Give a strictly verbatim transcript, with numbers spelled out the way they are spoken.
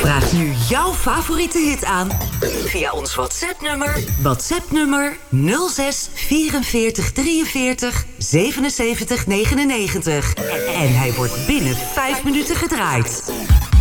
Vraag nu jouw favoriete hit aan via ons WhatsApp-nummer. WhatsApp-nummer nul zes vierenveertig drieënveertig zevenenzeventig negenennegentig. En hij wordt binnen vijf minuten gedraaid.